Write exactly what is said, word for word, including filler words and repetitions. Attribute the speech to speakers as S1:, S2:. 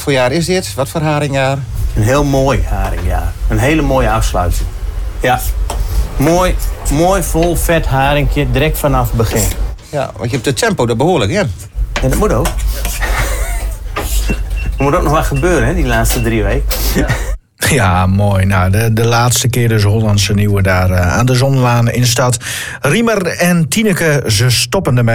S1: voor jaar is dit? Wat voor haringjaar?
S2: Een heel mooi haringjaar. Een hele mooie afsluiting. Ja, mooi, mooi vol vet haringje direct vanaf het begin.
S1: Ja, want je hebt het tempo er behoorlijk in.
S2: En dat moet ook. Er moet ook nog wat gebeuren, hè, die laatste drie weken.
S3: Ja. Ja, mooi. Nou, de, de laatste keer dus Hollandse Nieuwe daar uh, aan de Zonlaan in de stad. Riemer en Tineke, ze stoppen ermee.